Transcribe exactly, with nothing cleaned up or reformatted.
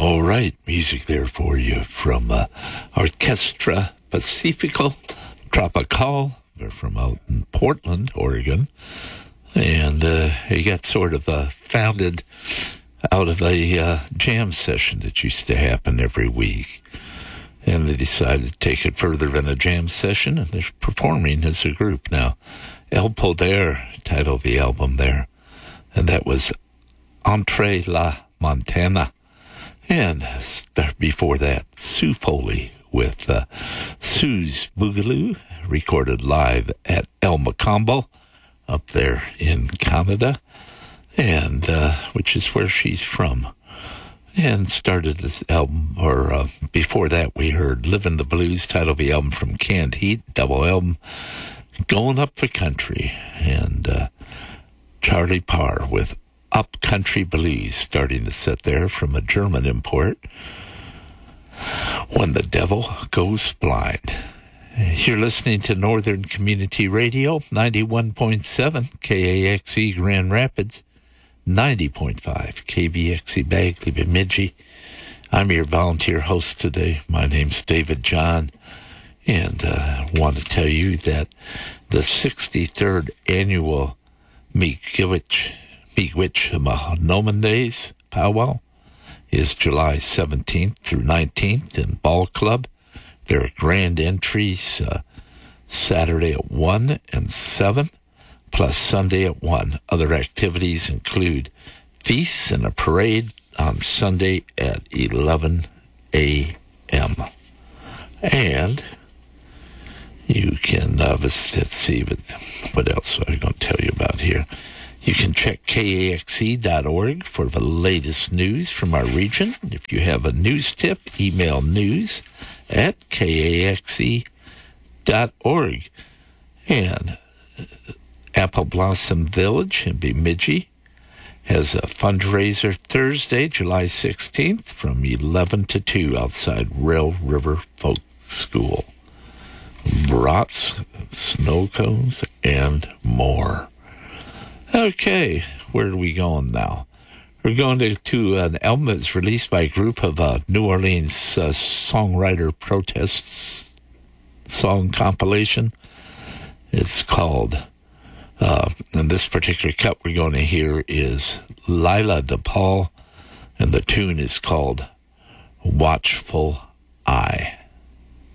All right, music there for you from uh, Orchestra Pacifico Tropical. They're from out in Portland, Oregon. And uh, he got sort of uh, founded out of a uh, jam session that used to happen every week. And they decided to take it further than a jam session, and they're performing as a group now. El Poder, title of the album there. And that was Entre la Montana. And before that, Sue Foley with uh, Sue's Boogaloo, recorded live at El Macombo up there in Canada, and uh, which is where she's from. And started this album, or uh, before that we heard Livin' the Blues, title of the album from Canned Heat, double album, Going Up the Country, and uh, Charlie Parr with Up Country Blues, starting the set there from a German import, When the Devil Goes Blind. You're listening to Northern Community Radio, ninety-one point seven K A X E Grand Rapids, ninety point five K B X E Bagley Bemidji. I'm your volunteer host today. My name's David John, and I uh, want to tell you that the sixty-third annual Miigwech Miigwech Mahnomen Days powwow is July seventeenth through nineteenth in Ball Club. There are grand entries uh, Saturday at one and seven, plus Sunday at one. Other activities include feasts and a parade on Sunday at eleven a.m. And you can, uh, let's, let's see, but what else am I going to tell you about here? You can check K A X E dot org for the latest news from our region. If you have a news tip, email news at K A X E dot org. And Apple Blossom Village in Bemidji has a fundraiser Thursday, July sixteenth from eleven to two outside Rail River Folk School. Brats, snow cones, and more. Okay, where are we going now? We're going to, to an album that's released by a group of uh, New Orleans uh, songwriter protests song compilation. It's called, uh, and this particular cut we're going to hear is Lila DePaul, and the tune is called Watchful Eye.